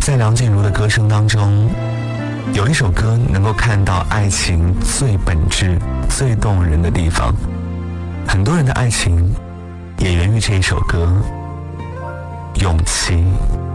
在梁静茹的歌声当中，有一首歌能够看到爱情最本质、最动人的地方。很多人的爱情也源于这一首歌《勇气》。